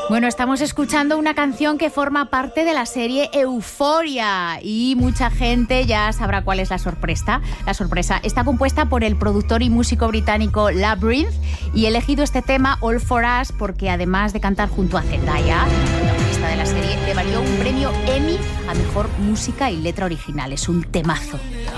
Bueno, estamos escuchando una canción que forma parte de la serie Euphoria y mucha gente ya sabrá cuál es la sorpresa. Está compuesta por el productor y músico británico Labrinth y he elegido este tema All For Us porque además de cantar junto a Zendaya, la protagonista de la serie, le valió un premio Emmy a Mejor Música y Letra Original. Es un temazo.